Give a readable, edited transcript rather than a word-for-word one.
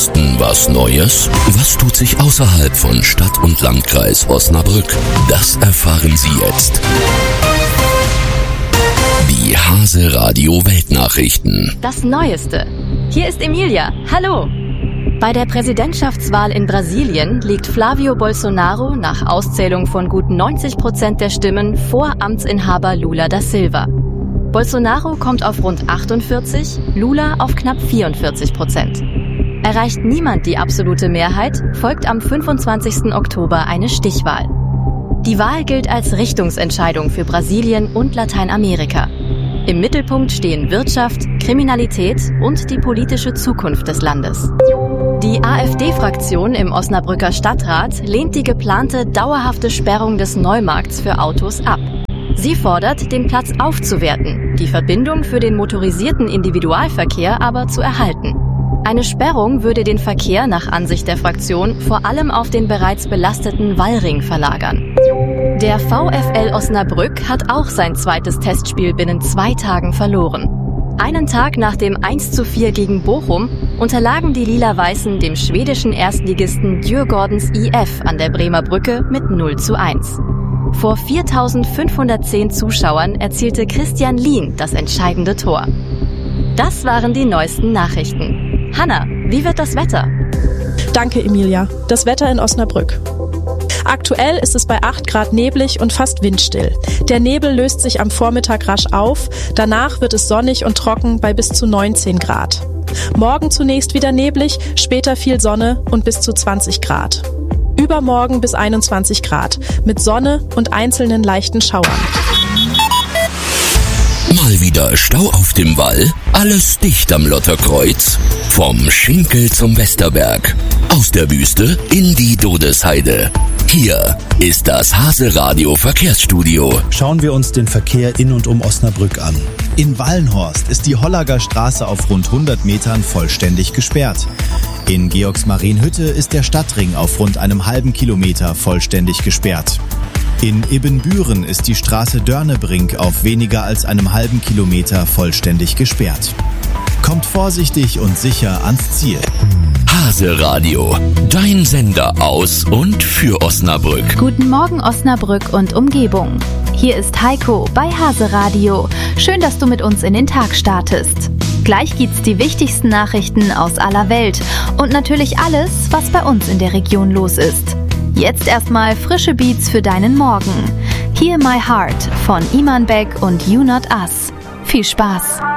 Osten was Neues? Was tut sich außerhalb von Stadt und Landkreis Osnabrück? Das erfahren Sie jetzt. Die Hase Radio Weltnachrichten. Das Neueste. Hier ist Emilia. Hallo. Bei der Präsidentschaftswahl in Brasilien liegt Flavio Bolsonaro nach Auszählung von gut 90% der Stimmen vor Amtsinhaber Lula da Silva. Bolsonaro kommt auf rund 48, Lula auf knapp 44%. Erreicht niemand die absolute Mehrheit, folgt am 25. Oktober eine Stichwahl. Die Wahl gilt als Richtungsentscheidung für Brasilien und Lateinamerika. Im Mittelpunkt stehen Wirtschaft, Kriminalität und die politische Zukunft des Landes. Die AfD-Fraktion im Osnabrücker Stadtrat lehnt die geplante dauerhafte Sperrung des Neumarkts für Autos ab. Sie fordert, den Platz aufzuwerten, die Verbindung für den motorisierten Individualverkehr aber zu erhalten. Eine Sperrung würde den Verkehr nach Ansicht der Fraktion vor allem auf den bereits belasteten Wallring verlagern. Der VfL Osnabrück hat auch sein zweites Testspiel binnen 2 Tagen verloren. Einen Tag nach dem 1:4 gegen Bochum unterlagen die Lila-Weißen dem schwedischen Erstligisten Djurgårdens IF an der Bremer Brücke mit 0:1. Vor 4.510 Zuschauern erzielte Christian Lien das entscheidende Tor. Das waren die neuesten Nachrichten. Hanna, wie wird das Wetter? Danke, Emilia. Das Wetter in Osnabrück. Aktuell ist es bei 8 Grad neblig und fast windstill. Der Nebel löst sich am Vormittag rasch auf, danach wird es sonnig und trocken bei bis zu 19 Grad. Morgen zunächst wieder neblig, später viel Sonne und bis zu 20 Grad. Übermorgen bis 21 Grad, mit Sonne und einzelnen leichten Schauern. Mal wieder Stau auf dem Wall, alles dicht am Lotterkreuz. Vom Schinkel zum Westerberg, aus der Wüste in die Dodesheide. Hier ist das Hase Radio Verkehrsstudio. Schauen wir uns den Verkehr in und um Osnabrück an. In Wallenhorst ist die Hollager Straße auf rund 100 Metern vollständig gesperrt. In Georgsmarienhütte ist der Stadtring auf rund einem halben Kilometer vollständig gesperrt. In Ibbenbüren ist die Straße Dörnebrink auf weniger als einem halben Kilometer vollständig gesperrt. Kommt vorsichtig und sicher ans Ziel. Hase Radio, dein Sender aus und für Osnabrück. Guten Morgen Osnabrück und Umgebung. Hier ist Heiko bei Hase Radio. Schön, dass du mit uns in den Tag startest. Gleich gibt's die wichtigsten Nachrichten aus aller Welt und natürlich alles, was bei uns in der Region los ist. Jetzt erstmal frische Beats für deinen Morgen. Hear My Heart von Iman Beck und You Not Us. Viel Spaß!